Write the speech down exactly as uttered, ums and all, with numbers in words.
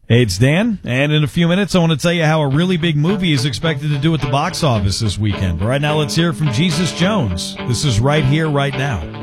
Hey, it's Dan, and in a few minutes I want to tell you how a really big movie is expected to do at the box office this weekend. But right now, let's hear from Jesus Jones. This is Right Here, Right Now.